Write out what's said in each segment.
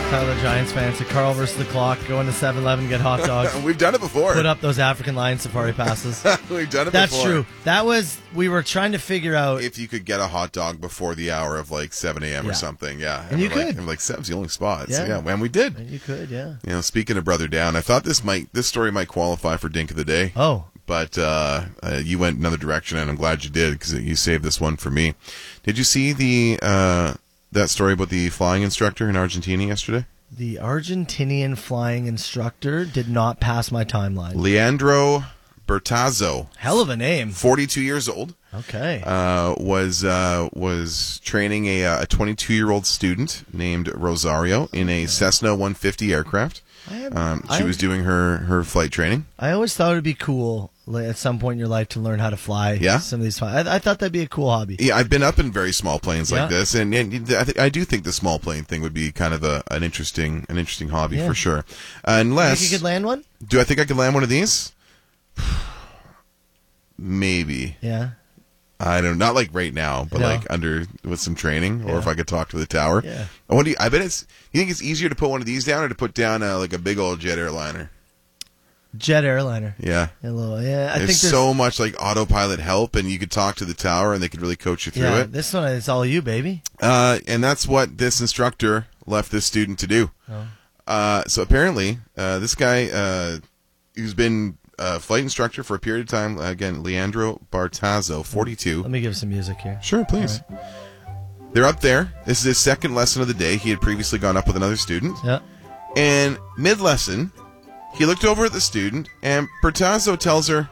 Tyler, Giants fan. So Carl versus the clock. Go into 7-Eleven, get hot dogs. We've done it before. Put up those African Lion Safari passes. We've done it That's before. That's true. We were trying to figure out if you could get a hot dog before the hour of like 7 a.m. or something. Yeah. And you we're could. Like 7's the only spot. Yeah. So, yeah, and we did. And you could, yeah. You know, speaking of Brother Down, I thought this story might qualify for Dink of the Day. Oh. But you went another direction, and I'm glad you did because you saved this one for me. Did you see that story about the flying instructor in Argentina yesterday? The Argentinian flying instructor did not pass my timeline. Leandro Bertazzo. Hell of a name. 42 years old. Okay. Was training a 22-year-old student named Rosario in a Cessna 150 aircraft. She was doing her flight traiing. I always thought it would be cool at some point in your life to learn how to fly some of these. I thought that'd be a cool hobby. Yeah, I've been up in very small planes like this, and I do think the small plane thing would be kind of an interesting hobby for sure. Unless you think you could land one? Do I think I could land one of these? Maybe. Yeah. I don't know, not like right now, but like with some training, or if I could talk to the tower. Yeah. I bet you think it's easier to put one of these down or to put down like a big old jet airliner? Jet airliner. Yeah. I think there's so much like autopilot help, and you could talk to the tower, and they could really coach you through it. This one is all you, baby. And that's what this instructor left this student to do. Oh. So apparently, this guy who's been a flight instructor for a period of time, again, Leandro Bertazzo, 42. Let me give some music here. Sure, please. Right. They're up there. This is his second lesson of the day. He had previously gone up with another student. Yeah. And mid-lesson, he looked over at the student, and Bertazzo tells her,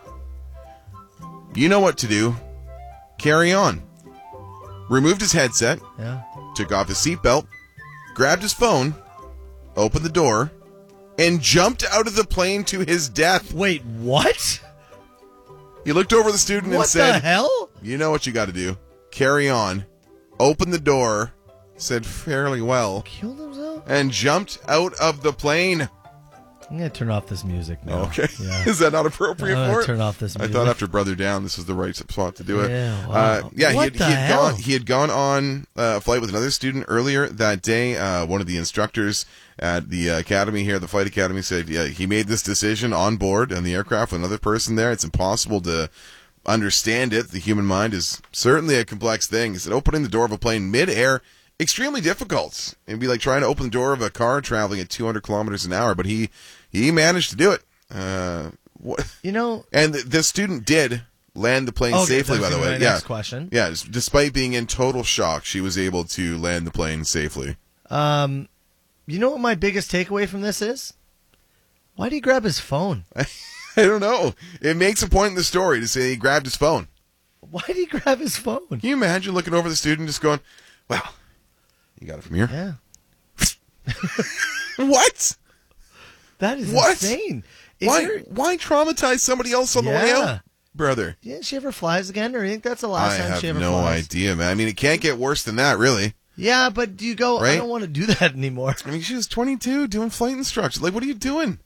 "You know what to do. Carry on." Removed his headset, took off his seatbelt, grabbed his phone, opened the door, and jumped out of the plane to his death. Wait, what? He looked over at the student and said, "What the hell? You know what you got to do. Carry on." Opened the door, said fairly well, killed himself, and jumped out of the plane. I'm going to turn off this music now. Okay. Yeah. Is that not appropriate for it? Turn off this music. I thought after Brother Down, this was the right spot to do it. Yeah, wow. He had gone on a flight with another student earlier that day. One of the instructors at the academy here, the flight academy, said he made this decision on board on the aircraft with another person there. It's impossible to understand it. The human mind is certainly a complex thing. He said opening the door of a plane mid-air, extremely difficult. It'd be like trying to open the door of a car traveling at 200 kilometers an hour, but he managed to do it. And the student did land the plane safely, by the way. Next question. Yeah, despite being in total shock, she was able to land the plane safely. You know what my biggest takeaway from this is? Why did he grab his phone? I don't know. It makes a point in the story to say he grabbed his phone. Why did he grab his phone? Can you imagine looking over the student just going, "Well, you got it from here?" Yeah. What? That is insane. Why traumatize somebody else on the way out, brother? Yeah, she ever flies again, or you think that's the last time she ever flies? I have no idea, man. I mean, it can't get worse than that, really. Yeah, but do you go, I don't want to do that anymore. I mean, she was 22 doing flight instruction. Like, what are you doing?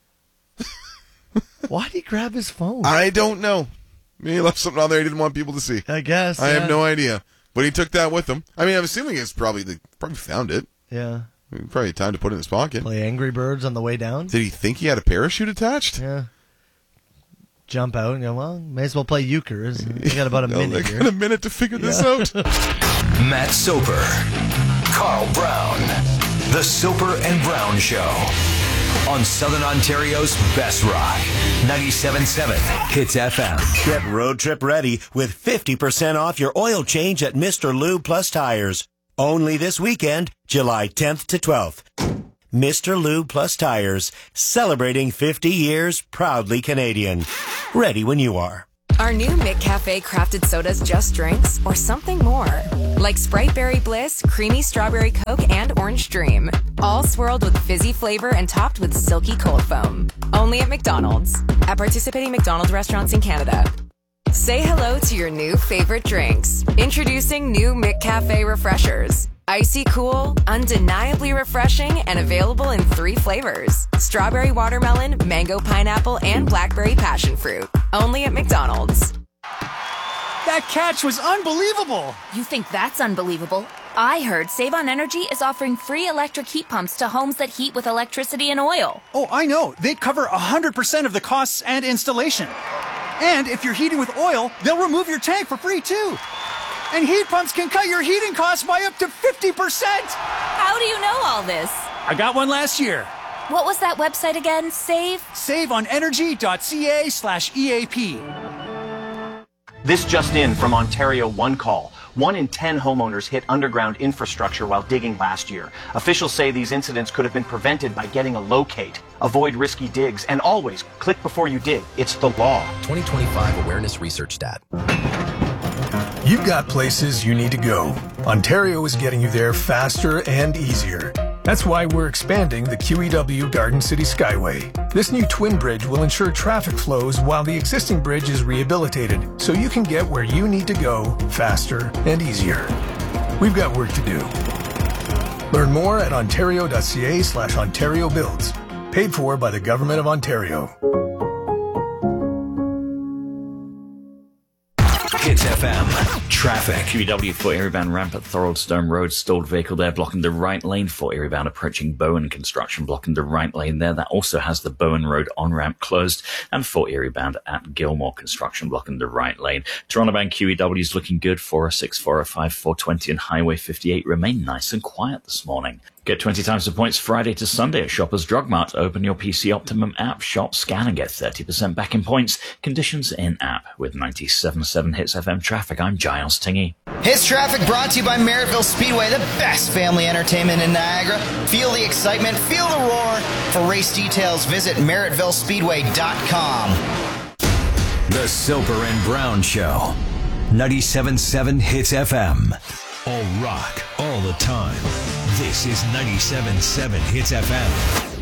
Why did he grab his phone? I don't know. Maybe he left something on there he didn't want people to see. I guess. I have no idea. But he took that with him. I mean, I'm assuming it's probably found it. Yeah. Probably time to put it in his pocket. Play Angry Birds on the way down. Did he think he had a parachute attached? Yeah. Jump out and go, well, may as well play euchre. We got about a minute here. Got a minute to figure this out. Matt Soper, Carl Brown, The Soper and Brown Show on Southern Ontario's best rock, 97.7 Hits FM. Get road trip ready with 50% off your oil change at Mr. Lube Plus Tires. Only this weekend, July 10th to 12th. Mr. Lube Plus Tires, celebrating 50 years, proudly Canadian. Ready when you are. Are new McCafe crafted sodas just drinks or something more? Like Sprite Berry Bliss, Creamy Strawberry Coke, and Orange Dream. All swirled with fizzy flavor and topped with silky cold foam. Only at McDonald's. At participating McDonald's restaurants in Canada. Say hello to your new favorite drinks. Introducing new McCafe Refreshers. Icy cool, undeniably refreshing, and available in 3 flavors. Strawberry watermelon, mango pineapple, and blackberry passion fruit. Only at McDonald's. That catch was unbelievable. You think that's unbelievable? I heard Save on Energy is offering free electric heat pumps to homes that heat with electricity and oil. Oh, I know. They cover 100% of the costs and installation. And if you're heating with oil, they'll remove your tank for free, too. And heat pumps can cut your heating costs by up to 50%. How do you know all this? I got one last year. What was that website again? SaveOnEnergy.ca/EAP. This just in from Ontario One Call. 1 in 10 homeowners hit underground infrastructure while digging last year. Officials say these incidents could have been prevented by getting a locate. Avoid risky digs and always click before you dig. It's the law. 2025 Awareness Research Stat. You've got places you need to go. Ontario is getting you there faster and easier. That's why we're expanding the QEW Garden City Skyway. This new twin bridge will ensure traffic flows while the existing bridge is rehabilitated, so you can get where you need to go faster and easier. We've got work to do. Learn more at ontario.ca/Ontario Builds. Paid for by the Government of Ontario. Hits FM. Traffic. QEW for Erie-bound ramp at Thoroldstone Road. Stalled vehicle there blocking the right lane for Erie-bound approaching Bowen. Construction blocking the right lane there. That also has the Bowen Road on-ramp closed. And for Erie-bound at Gilmore. Construction blocking the right lane. Toronto-bound QEW is looking good. 406, 405, 420 and Highway 58 remain nice and quiet this morning. Get 20 times the points Friday to Sunday at Shoppers Drug Mart. Open your PC Optimum app, shop, scan and get 30% back in points. Conditions in app. With 97.7 Hits FM traffic, I'm Giles Tingy. Hits traffic brought to you by Merrittville Speedway, the best family entertainment in Niagara. Feel the excitement, feel the roar. For race details, visit merrittvillespeedway.com. The Soper and Brown Show. 97.7 Hits FM. All rock, all the time. This is 97.7 Hits FM.